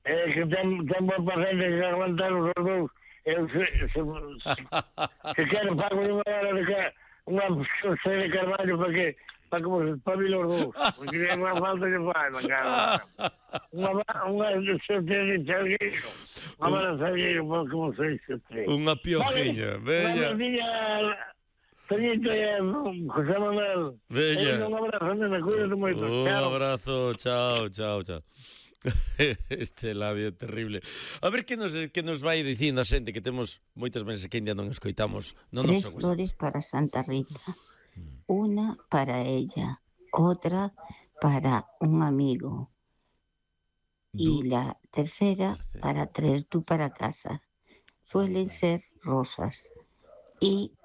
que ten boa paciente que aguantar os dous. Eu se quero pago unha hora de unha serie de Carballo para que vos espabile os dous. Porque é unha falta que fai na cara. Unha serie de Salgueiro. Unha bala Salgueiro para que vos seis tres. Unha piojiña, veña. Unha piojiña, Toñito e José Manuel. Veña. Un abrazo, nena, cuídate moito. Un abrazo, chao. Este labio é terrible. A ver que nos vai dicindo a xente, que temos moitas meses que ainda non escoitamos. Tres flores para Santa Rita. Una para ella, otra para un amigo. Y la tercera para traer tú para casa. Suelen ser rosas. Y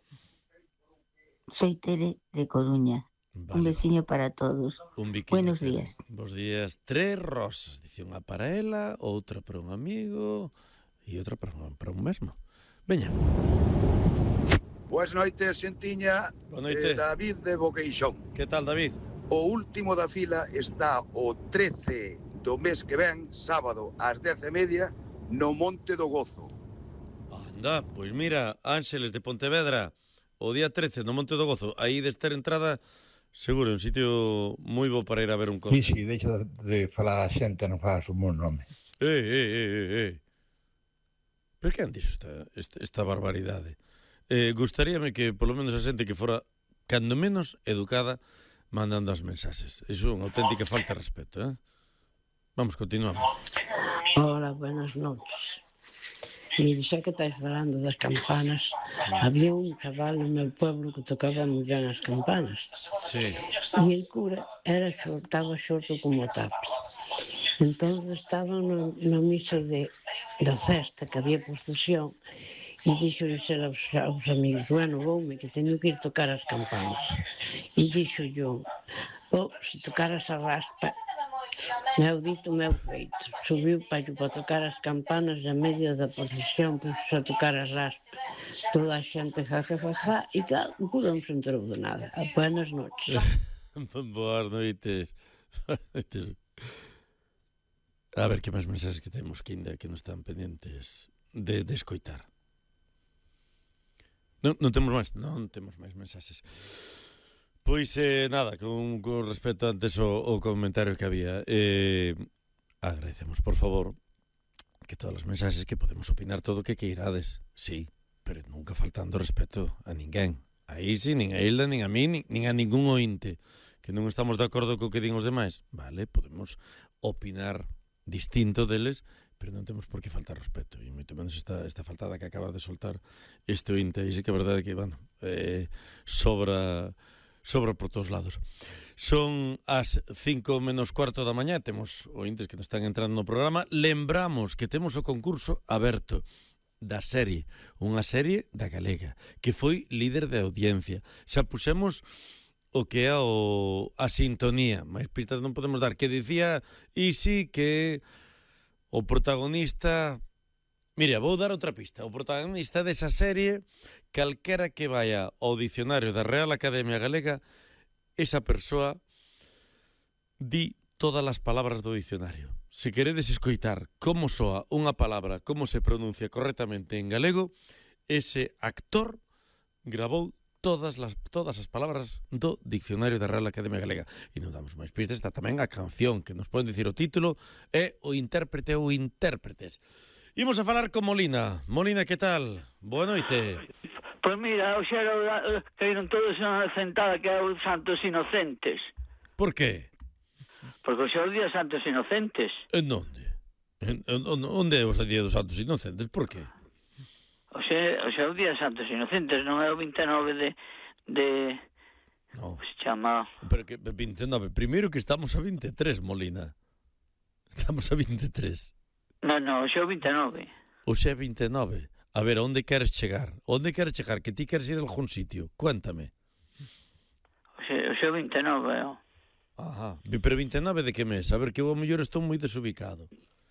soy Tere de Coruña. Vale. Un veciño para todos. Buenos días. Bos días. 3 rosas. Dice, unha para ela, outra para un amigo e outra para un mesmo. Veña. Boas noites, xentiña. Boa noite. David de Boqueixón. Que tal, David? O último da fila está o 13 do mes que ven, sábado, ás 10:30, no Monte do Gozo. Anda, pois mira, Ángeles de Pontevedra, o día 13 no Monte do Gozo, aí de ter entrada, seguro, un sitio moi bo para ir a ver un concerto. Sí, deixa de falar a xente, non fagas un bon nome. Pero que han dixo esta barbaridade? Gustaríame que, polo menos, a xente que fora, cando menos, educada, mandando as mensaxes. Iso é unha auténtica falta de respeto, Vamos, continuamos. Hola, buenas noches. Mire, xa que estáis falando das campanas, había un chaval no meu pueblo que tocaba moi ben as campanas. Sí. E el cura estaba xorto como tapi. Entón estaban na misa da festa, que había procesión, e dixo aos amigos, bueno, voume, que teño que ir tocar as campanas. E dixo yo, se tocaras a raspa, meu dito, meu feito. Subiu para tocar as campanas na medio da procesión, puxo a tocar a raspa. Toda a xente jajajaja, e claro, o cura non se enterou de nada. Buenas noches. Boas noites. A ver que máis mensaxes que temos que ainda que non están pendentes de escoitar. Non temos máis mensaxes. Pois nada, con respecto antes o comentario que había, agradecemos, por favor, que todas as mensaxes que podemos opinar todo o que queirades, sí, pero nunca faltando respeto a ninguén. Aí sí, nin a Hilda, nin a mí, nin a ningún ointe, que non estamos de acordo co que din os demais. Vale, podemos opinar distinto deles, pero non temos por que faltar respeto. E moito menos esta faltada que acaba de soltar este ointe. E sí que é verdade que, bueno, sobra por todos lados. Son as 5 menos cuarto da mañá, temos ointes que nos están entrando no programa. Lembramos que temos o concurso aberto da serie, unha serie da Galega, que foi líder de audiencia. Xa puxemos o que é a sintonía, máis pistas non podemos dar, que dicía Isi que o protagonista... Mira, vou dar outra pista. O protagonista desa serie, calquera que vaya ao dicionario da Real Academia Galega, esa persoa di todas as palabras do dicionario. Se queredes escoitar como soa unha palabra, como se pronuncia correctamente en galego, ese actor gravou todas as palabras do dicionario da Real Academia Galega. E non damos máis pistas, está tamén a canción, que nos poden dicir o título, e o intérprete ou intérpretes. Imos a falar con Molina. Molina, que tal? Boa noite. Pois mira, hoxe caíron todos na sentada que é os Santos Inocentes. Por qué? Porque hoxe é o Día dos Santos Inocentes. En onde? Onde é o Día dos Santos Inocentes? Por qué? Hoxe é o Día dos Santos Inocentes, non é o 29 de... No. Se chama... Pero que 29, primeiro que estamos a 23, Molina. Estamos a 23. Non, hoxe é o 29. Hoxe é 29. A ver, onde queres chegar? Onde queres chegar? Que ti queres ir a algún sitio? Cuéntame. Hoxe é o 29, Ajá. Pero 29 de que mes? A ver, que eu a mellor estou moi desubicado.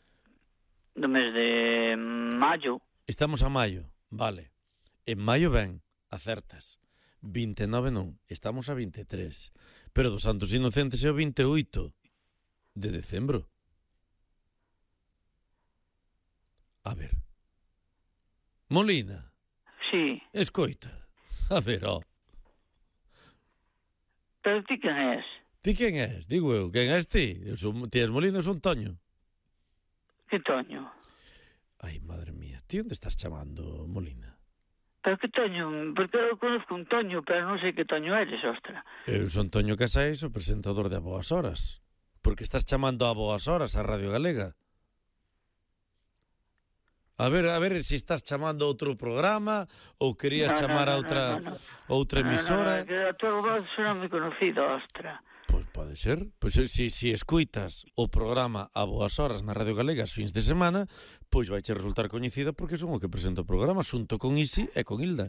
Do mes de maio. Estamos a maio, vale. En maio ben, acertas. 29 non, estamos a 23. Pero dos Santos Inocentes é o 28 de decembro. A ver. Molina. Sí. Escoita. A ver, Pero ti quen és? Ti quen és? Digo eu, quen és ti? Ti és Molina, eu son Toño. Que Toño? Ai, madre mía. Ti onde estás chamando, Molina? Pero que Toño? Porque eu conozco un Toño, pero non sei que Toño eres, ostra. Eu son Toño Casais, o presentador de A Boas Horas. Porque estás chamando a Boas Horas a Radio Galega. A ver se estás chamando a outro programa ou querías chamar a outra emisora. A tua voz non me conocido, ostra. Pois pode ser. Pois se escuitas o programa A Boas Horas na Radio Galega as fins de semana, pois vai che resultar coñecida porque son o que presenta o programa xunto con Isi e con Hilda.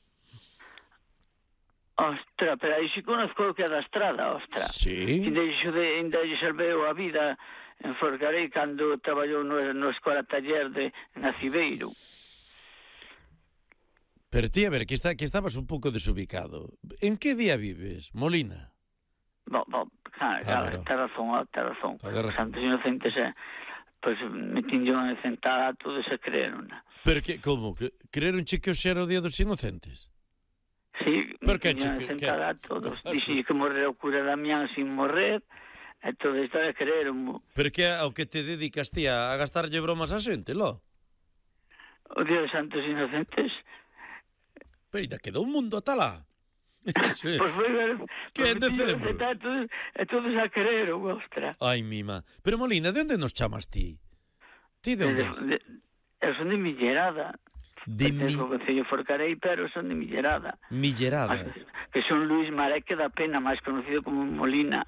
Ostra, pero aí si conozco o que é da estrada, ostra. Sí. Ainda lle salveu a vida en Forcarei cando traballou no escola taller de Nacibeiro. Pero ti, a ver, que estabas un pouco desubicado. En que día vives, Molina? Claro, ten razón. Santos Inocentes, pois metinho sentada a todos e creeron. Pero que, como? Creeron che que hoxe era o día dos Inocentes? Sí, metinho sentada a todos. Dixi que morreu o cura Damián sin morrer, e todo isto é creeron. Pero que ao que te dedicas ti a gastarlle bromas a xente, lo? O día de Santos Inocentes. Pero ainda quedou un mundo ata lá. Pois foi ver que en decembro e todos a creeron, ostra. Ai, mima. Pero Molina, de onde nos chamas ti? Ti de onde és? Eu son de Millerada. Pertenzo ao Concello Forcarei, pero son de Millerada. Millerada. Que son Luis Mareque da Pena, máis conocido como Molina.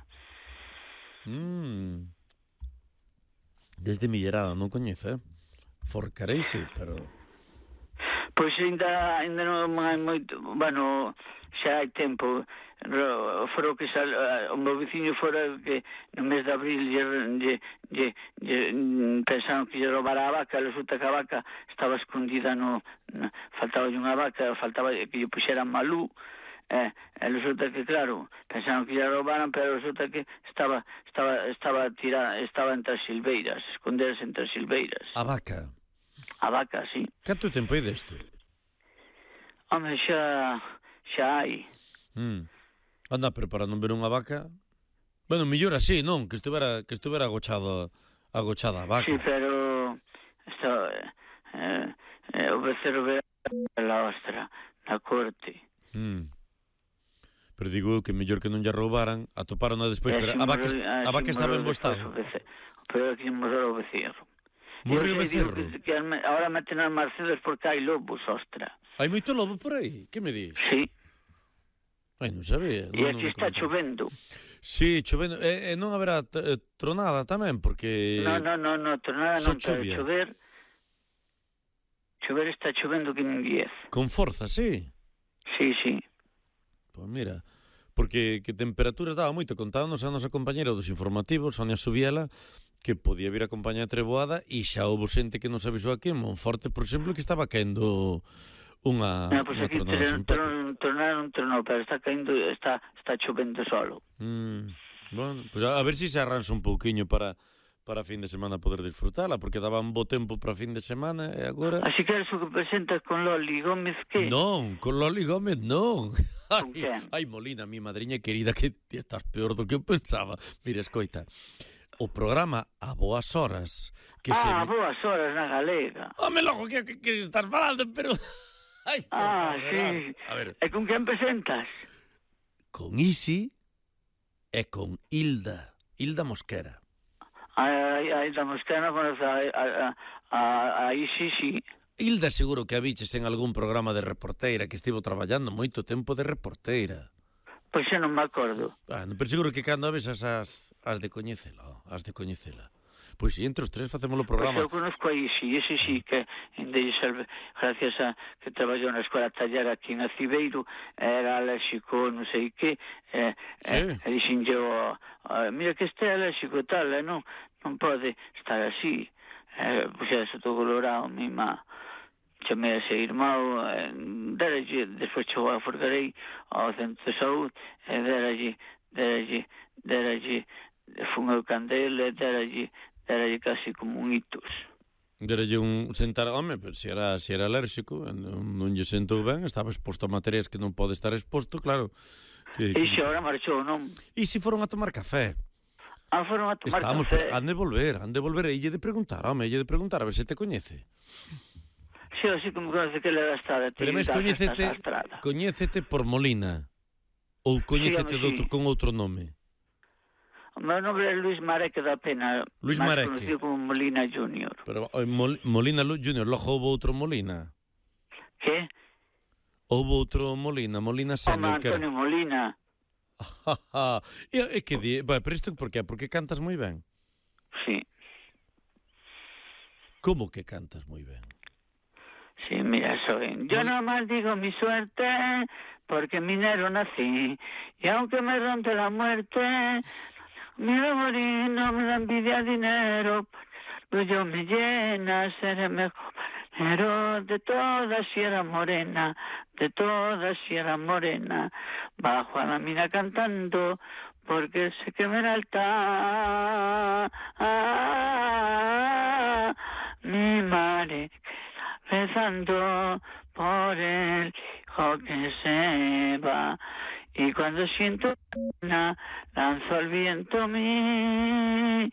Desde Millerada, non coñece, Forcarei, sí, pero... Pois ainda non hai moito... Bueno, xa hai tempo. Foro que o meu veciño fora que no mes de abril pensaron que lle robara a vaca, resulta que a vaca estaba escondida faltaba unha vaca, faltaba que lle puxeran malú, e resulta que, claro, pensaron que lle robaran, pero resulta que estaba tirada, estaba entre as silveiras, esconderse entre as silveiras. A vaca? A vaca, sí. Canto tempo hai desto? Home, xa hai. Anda, pero para non ver unha vaca... Bueno, mellor así, non? Que estuvera agochada a vaca. Sí, pero... o becerro ve a ostra na corte. Pero digo eu que mellor que non lle roubaran, atoparon despois, pero a vaca estaba en bo estado. Pero que morreu o becerro. Morreu o becerro? Que ahora meten as Mercedes porque hai lobos, ostra. Hai moito lobo por aí? Que me dis? Sí. Ai, non sabía. E aquí está chovendo. Sí, chovendo. E non haberá tronada tamén, porque... No, tronada non, pero chover está chovendo que nin 10. Con forza, sí? Sí. Pois mira, porque que temperaturas daba moito. Contábanos a nosa compañera dos informativos, Sonia Subiela, que podía vir a acompañar a treboada e xa houve xente que nos avisou aquí en Monforte, por exemplo, que estaba caendo unha tronada simpática. Non tronou, pero está caendo, está chovendo solo. Bueno, pues a ver se arranxa un pouquiño para fin de semana poder disfrutala, porque daban bo tempo para fin de semana e agora... Así que eres o que presentas con Loli Gómez, que? Non, con Loli Gómez non. Con quen? Ai, Molina, mi madriña querida, que ti estás peor do que eu pensaba. Mira, escoita, o programa A Boas Horas... A Boas Horas na Galega. Home, logo, que estás falando, pero... Ai, sí. A ver. E con quen presentas? Con Isi e con Hilda Mosquera. A Hilda Mosquera conoce a Isi, sí. Hilda seguro que a biches en algún programa de reporteira, que estivo traballando moito tempo de reporteira. Pois xa non me acordo. Pero seguro que cando a ves as de coñecela. Pois si, entre os tres facemos o programa. Pois eu conozco a Isi, ese sí que gracias a que traballou na escola taller aquí na Cibeiro, era alérxico, non sei que, e dixen yo, mira que este é alérxico tal, non pode estar así. Puxerase todo colorado, mi má. Chamei a ese irmão, despois chegou a Forcarei ao centro de saúde, e deralle fun eu candele, deralle casi como un hitos. Derelle un sentar, home, pero se era alérxico, non lle sentou ben, estaba exposto a materias que non pode estar exposto, claro. E se ahora marchou, non? E se foron a tomar café? Foron a tomar café. café. Han de volver, e lle de preguntar, a ver se te coñece. Si, así como conoce que le da estrada. Pero mes coñécete por Molina, ou coñécete con outro nome? O meu nome é Luis Mareque da Pena. Luis Mareque. Máis conocido como Molina Junior. Pero Molina Junior, logo houve outro Molina. Que? Houve outro Molina Senior. Antonio Molina. E que di? Pero isto por qué? Porque cantas moi ben. Sí. Como que cantas moi ben? Sí, mira, soy. Yo no maldigo mi suerte porque minero nací. Y aunque me ronde la muerte, miro morir, no me da envidia dinero. Yo me llena ser el mejor minero de toda Sierra Morena, de toda Sierra Morena. Bajo a la mina cantando porque sé que me alta mi madre rezando por el hijo que se va. Y cuando siento pena, lanzo al viento mi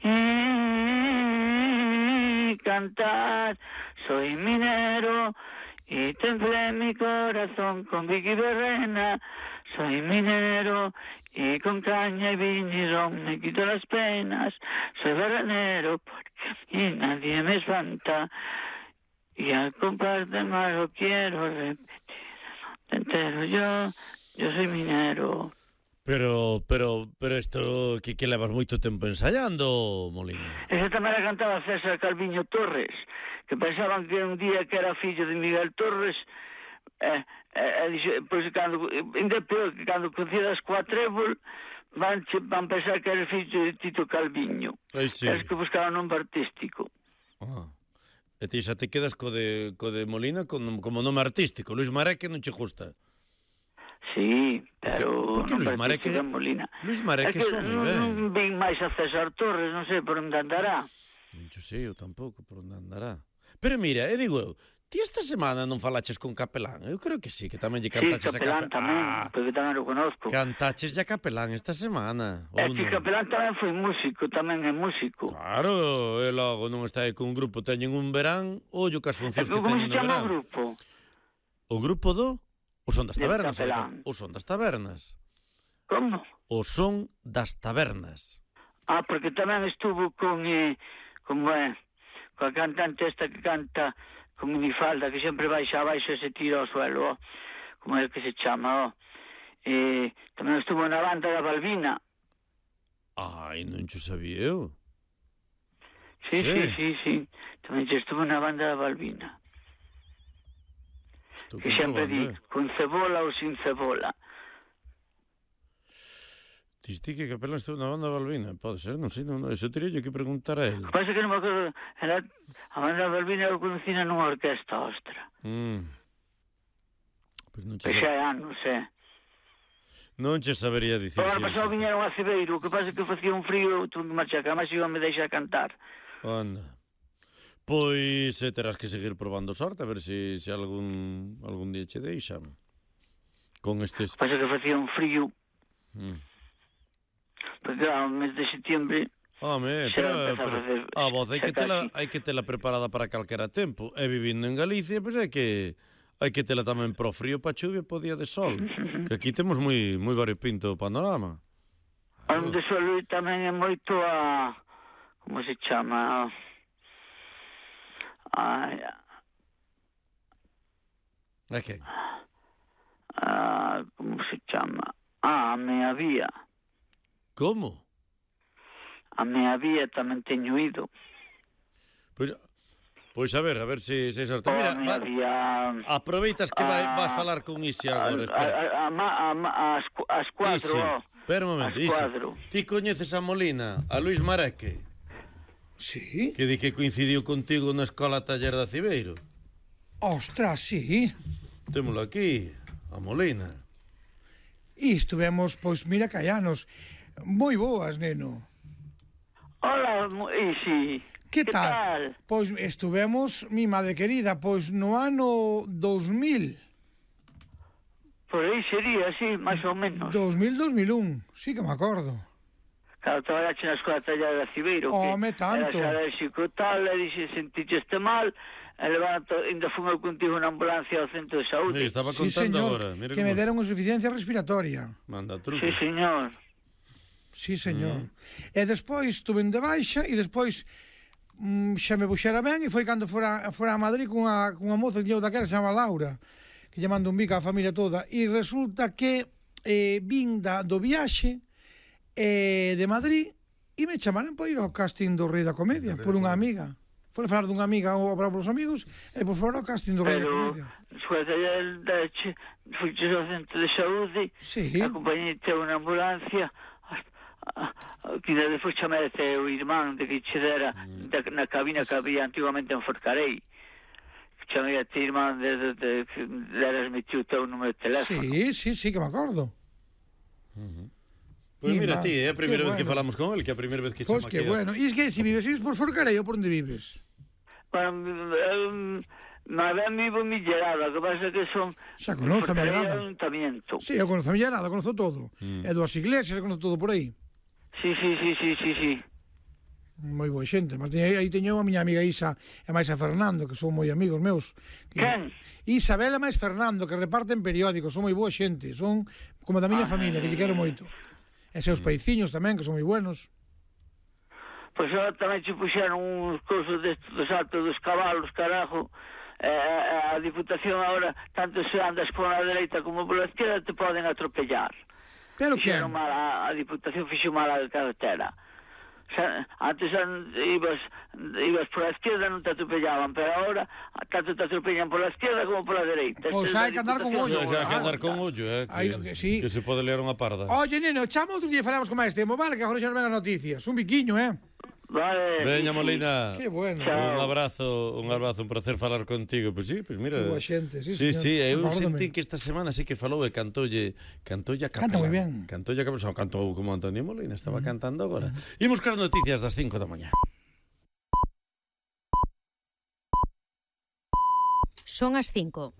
cantar. Soy minero y templé mi corazón con Vicky Berrena. Soy minero y con caña y vino y ron me quito las penas. Soy barrenero porque nadie me espanta. Y al compás de mar lo quiero repetir entero. Yo soy minero. Pero isto que levas moito tempo ensayando, Molina. Esa tamén a cantaba César Calviño Torres, que pensaban que un día que era fillo de Miguel Torres, pois cando concidas coa trébol van pensar que era fillo de Tito Calviño. Sí. Es que buscaban un nome artístico. E ti xa te quedas co de Molina como nome artístico. Luis Mareque non che gusta? Sí, pero porque Luis Mareque son moi ben. Non vin máis a César Torres, non sei por onde andará. Non sei, eu tampouco por onde andará. Pero mira, digo eu, ti esta semana non falaches con Capelán? Eu creo que sí, que tamén lle cantaches a Capelán. Sí, Capelán tamén, porque tamén o conozco. Cantaches a Capelán esta semana. É que Capelán tamén foi músico, tamén é músico. Claro, e logo non está aí con un grupo, teñen un verán, ollo que as funcións que teñen no verán. Como se chama o grupo? O grupo o Son das Tabernas. O Son das Tabernas. Como? O Son das Tabernas. Porque tamén estuvo con coa cantante esta que canta con minifalda, que sempre baixa abaixo e se tira ao suelo, como é que se chama, tamén estuvo na banda da Balbina. Ai, non xo sabía eu. Sí. Tamén estuvo na banda da Balbina. Que sempre di, con cebola ou sin cebola. Diste que Capelán estuvo na banda Balbina? Pode ser, non sei, eso teria que preguntar a él. Pasa que non me acordo, a banda Balbina eu conocina nunha orquesta, ostra. Pois non che xa é anos, Non che sabería dicir. Agora pasado viñeron a Cibeiro, o que pasa que facía un frío, tuve que marchar, que además iba me deixar cantar. Anda. Pois terás que seguir probando sorte, a ver se algún día che deixan. Con estes... Pasa que facía un frío. Porque ao mes de setiembre... pero a voz hai que tela preparada para calquera tempo. E vivindo en Galicia, pois hai que tela tamén pro frío, pa chuvia, po día de sol. Que aquí temos moi variopinto o panorama. Onde suelo ir tamén é moito a... Como se chama... A que? Como se chama? A Mea Vía. Como? A Mea Vía tamén teño ido. Pois a ver se sorte. Mira, aproveitas que vas falar con Isi agora. As 4. Espera un momento, Isi. Ti coñeces a Molina, a Luis Mareque? Sí. Que di que coincidiu contigo na escola taller da Cibeiro. Ostras, sí. Témolo aquí, a Molina. E estuvemos, pois, mira, callanos. Moi boas, neno. Hola, Isi. Que tal? Pois estuvemos, mi madre querida, pois no ano 2000. Por aí sería, sí, máis ou menos. 2000-2001, sí que me acordo. Claro, traballaste na escola tallada de Cibeiro. Home, tanto. Eras alérxico tal, e dixe, senticheste mal, e ainda fun eu contigo na ambulancia ao centro de saúde. Mira, estaba Sí, contando señor, agora. Mira que me como- deron insuficiencia respiratoria. Manda truco. Sí, señor. Sí, señor. E despois tuve de baixa e despois xa me buxera ben e foi cando fora a Madrid cunha moza que tiña daquela que se chama Laura, que lle mando un bico á familia toda, e resulta que vin do viaxe de Madrid e me chamaran para ir ao casting do Rei da Comedia por unha amiga. Foi falar dunha amiga para os amigos e por fora ao casting do Rei da Comedia. Pero fuiches ao centro de saúde, Sí. acompañete unha ambulancia, que despois chamete o irmán de que che dera na cabina que había antigamente en Forcarei. Chamei a ti irmán de deras metido o teu número de teléfono. Sí, que me acordo. Pois mira Mima, ti, é a primeira que vez que bueno. falamos con el, que é a primeira vez que Pois chama que aquí. bueno. E es que si vives por Forcarei ou por onde vives? Bueno, ben vivo Millerada, que pasa que son... Xa conozo a Millerada. Ayuntamiento. Sí, eu conozo a Millerada, conozo todo. E dúas iglesias, conozo todo por aí. Sí. Moi boa xente. Mas aí teño a miña amiga Isa e máis a Fernando, que son moi amigos meus. Quen? Isabel e máis Fernando, que reparten periódicos, son moi boa xente. Son como da miña familia, que lle quero moito. E seus paiciños tamén, que son moi buenos. Pois agora tamén se puxeron uns cosos dos altos dos cabalos, carajo. A Diputación agora, tanto se andas por a dereita como por a esquerda, te poden atropellar. Pero que? A Diputación fixo mal a carretera. Antes ibas por a esquerda non te atropellaban, pero agora tanto te atropellan por a esquerda como por a dereita. Pois hai que andar con ollo. Xa que andar con ollo, Sí. que se pode leer unha parda. Oye, neno, chama outro día e falamos con máis tempo, vale? Que agora xa non ven as noticias. Un biquiño, Vale. Veña, Molina. Que bueno. Un abrazo, un placer falar contigo. Pois sí, pois mira. Que boa xente, sí, sí, señor. sí, eu Acórdame. sentí que esta semana sí que falou e cantoulle a capela. Canta moi ben. Cantou como Antonio Molina, estaba cantando agora. Imos cas noticias das 5 da mañá. Son as 5.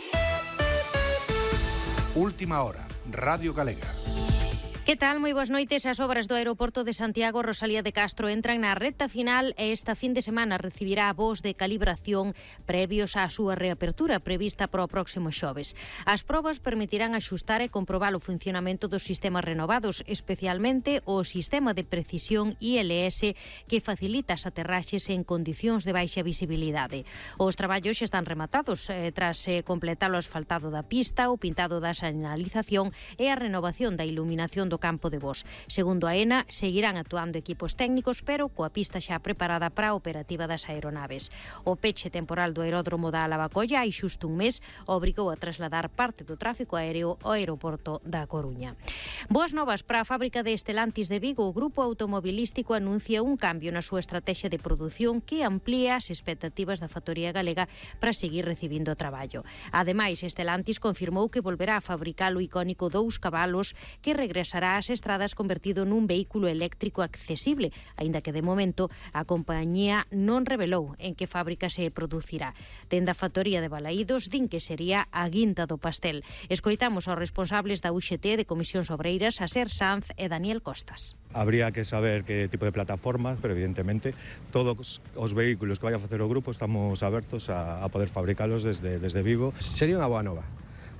Última hora, Radio Galega. Que tal? Moi boas noites. As obras do aeroporto de Santiago Rosalía de Castro entran na recta final e esta fin de semana recibirá voos de calibración previos á súa reapertura prevista para o próximo xoves. As probas permitirán axustar e comprobar o funcionamento dos sistemas renovados, especialmente o sistema de precisión ILS que facilita as aterraxes en condicións de baixa visibilidade. Os traballos xa están rematados tras completar o asfaltado da pista, o pintado da señalización e a renovación da iluminación do campo de voos. Segundo a ENA, seguirán actuando equipos técnicos, pero coa pista xa preparada para a operativa das aeronaves. O peche temporal do aeródromo da Lavacolla hai xusto un mes obrigou a trasladar parte do tráfico aéreo ao aeroporto da Coruña. Boas novas para a fábrica de Estelantis de Vigo. O grupo automobilístico anuncia un cambio na súa estrategia de produción que amplía as expectativas da factoría galega para seguir recibindo traballo. Ademais, Estelantis confirmou que volverá a fabricar o icónico 2 cabalos que regresará ás estradas convertido nun vehículo eléctrico accesible, aínda que de momento a compañía non revelou en que fábrica se producirá. Dende a factoría de Balaídos din que sería a guinda do pastel. Escoitamos aos responsables da UGT de Comisións Obreiras, Aser Sanz e Daniel Costas. Habría que saber que tipo de plataformas, pero evidentemente todos os vehículos que vai a facer o grupo estamos abertos a poder fabricalos desde Vigo. Sería unha boa nova,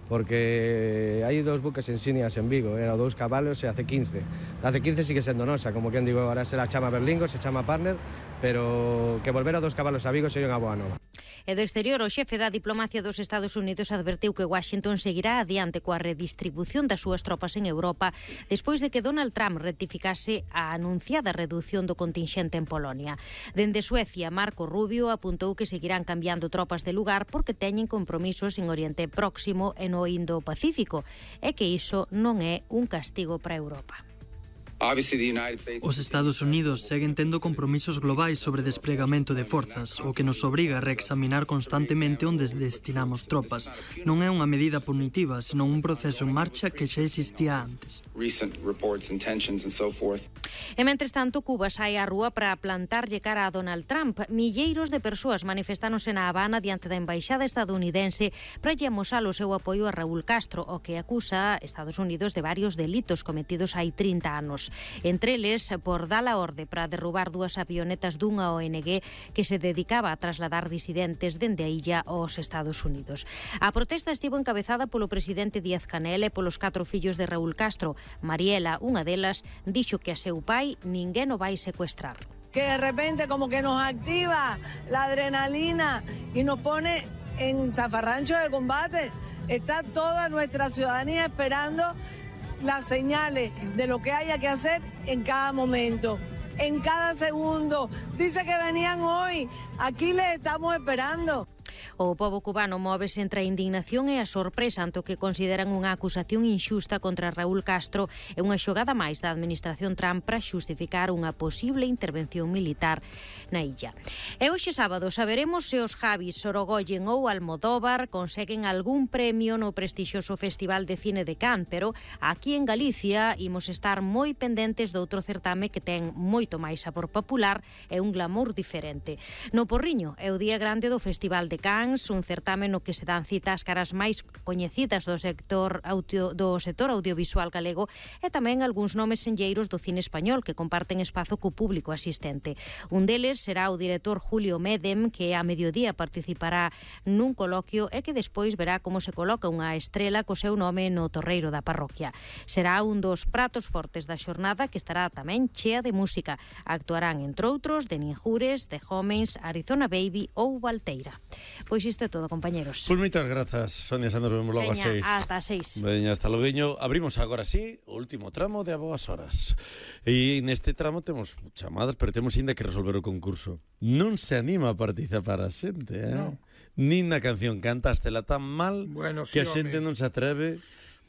porque hai 2 buques insignias en Vigo, era 2 cabalos e hace 15. Hace 15 sigue sendo nosa, como quen digo, agora será chama Berlingo, se chama Partner, pero que volver a 2 cabalos a Vigo sería unha boa nova. E do exterior, o xefe da diplomacia dos Estados Unidos advertiu que Washington seguirá adiante coa redistribución das súas tropas en Europa despois de que Donald Trump rectificase a anunciada reducción do contingente en Polonia. Dende Suecia, Marco Rubio apuntou que seguirán cambiando tropas de lugar porque teñen compromisos en Oriente Próximo e no Indo-Pacífico e que iso non é un castigo para Europa. Os Estados Unidos seguen tendo compromisos globais sobre despregamento de forzas, o que nos obriga a reexaminar constantemente onde destinamos tropas. Non é unha medida punitiva, senón un proceso en marcha que xa existía antes. E mentres tanto, Cuba sai á rúa para plantarlle cara a Donald Trump. Milleiros de persoas manifestáronse na Habana diante da embaixada estadounidense para lle amosar o seu apoio a Raúl Castro, o que acusa Estados Unidos de varios delitos cometidos hai 30 anos. Entre eles, por dar a orde para derrubar 2 avionetas dunha ONG que se dedicaba a trasladar disidentes dende a illa aos Estados Unidos. A protesta estivo encabezada polo presidente Díaz-Canel e polos 4 fillos de Raúl Castro. Mariela, unha delas, dixo que a seu pai ninguén o vai secuestrar. Que de repente como que nos activa la adrenalina y nos pone en zafarrancho de combate. Está toda nuestra ciudadanía esperando las señales de lo que haya que hacer en cada momento, en cada segundo. Dice que venían hoy, aquí les estamos esperando. O pobo cubano móvese entre a indignación e a sorpresa ante o que consideran unha acusación inxusta contra Raúl Castro e unha xogada máis da administración Trump para xustificar unha posible intervención militar na illa. E hoxe sábado saberemos se os Javis Sorogoyen ou Almodóvar conseguen algún premio no prestixioso Festival de Cine de Cannes, pero aquí en Galicia imos estar moi pendentes de outro certame que ten moito máis sabor popular e un glamour diferente. No Porriño é o día grande do Festival de Cannes, un certame no que se dan cita as caras máis coñecidas do sector audiovisual galego e tamén algúns nomes senlleiros do cine español que comparten espazo co público asistente. Un deles será o director Julio Medem, que a mediodía participará nun coloquio e que despois verá como se coloca unha estrela co seu nome no torreiro da parroquia. Será un dos pratos fortes da xornada, que estará tamén chea de música. Actuarán, entre outros, Denis Jures, The Homens, Arizona Baby ou Valteira. Pois isto é todo, compañeros. Pois moitas grazas, Sonia Sandro, vemos logo a 6. Hasta 6. Veña, hasta logueño. Abrimos agora sí o último tramo de A Boas Horas. E neste tramo temos chamadas, pero temos ainda que resolver o concurso. Non se anima a participar a xente, No. Nin na canción cantástela tan mal que a xente non se atreve.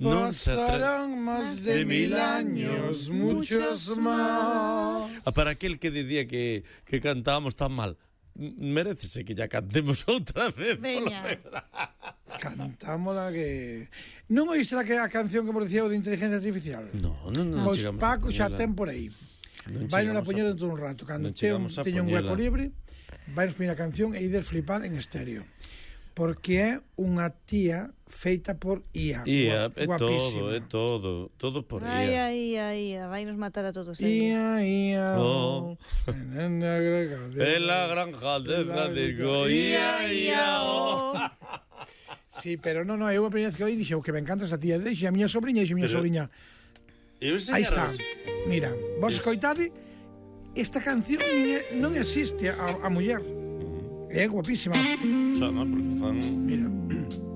Pasarán más de 1000 años, muchos más. Para aquel que dicía que cantábamos tan mal, merecese que ya cantemos outra vez. Veña. Cantámola que... Non oíste a canción que producía o de inteligencia artificial? Non Pois chegamos Paco a xa poñela. ten por aí. Non Vai non a chegamos poñer a dentro dun rato. Cando non chegamos a teña un hueco poñela. libre, vai nos poñer a canción e ides flipar en estéreo. Porque é unha tía feita por IA. IA, é guapísima. todo por Ai, IA. ai, vai nos matar a todos. IA. Oh. En la granja de Francisco. IA. Sí, pero non, eu a primeira vez que oí dixo que me encanta esa tía. Deixe a miña sobrinha, e a miña sobrinha. Aí está. Mira, vos escoitade, esta canción non existe a muller. É guapísima. Xa, non, porque fan... Mira.